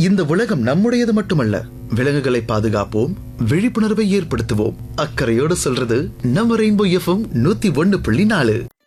இந்த உலகம் நம்முடையது மட்டுமல்ல. விலங்குகளை பாதுகாப்போம், விழிப்புணர்வை ஏற்படுத்துவோம். அக்கறையோடு சொல்றது நம்ம ரெயின்போ எஃப்எம் 101.4.